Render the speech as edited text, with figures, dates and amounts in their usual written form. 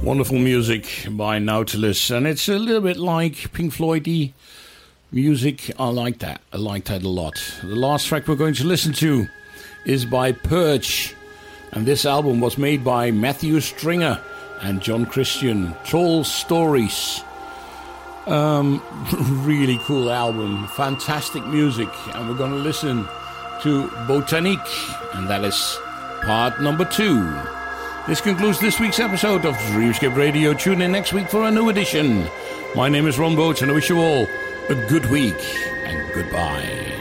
Wonderful music by Nautilus, and it's a little bit like Pink Floyd-y music. I like that. I like that a lot. The last track we're going to listen to is by Purge, and this album was made by Matthew Stringer and John Christian. Troll Stories. Really cool album. Fantastic music, and we're going to listen to Botanique, and that is part number 2. This concludes this week's episode of Dreamscape Radio. Tune in next week for a new edition. My name is Ron Boats, and I wish you all a good week, and goodbye.